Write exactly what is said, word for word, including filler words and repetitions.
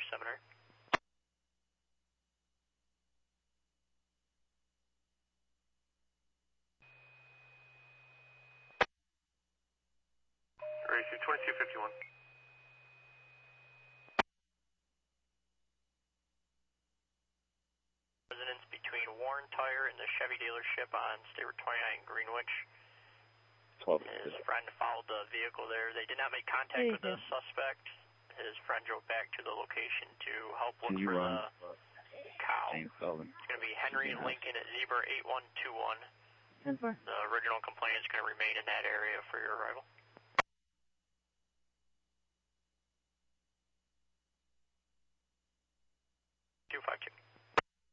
Seminary. Ratio twenty-two fifty-one. Residence between Warren Tire and the Chevy dealership on State Road twenty-nine Greenwich. twelve. His friend followed the vehicle there. They did not make contact with the suspect. His friend drove back to the location to help look for the cow. It's going to be Henry and Lincoln at Zebra eight one two one. The original complainant is going to remain in that area for your arrival. two five two.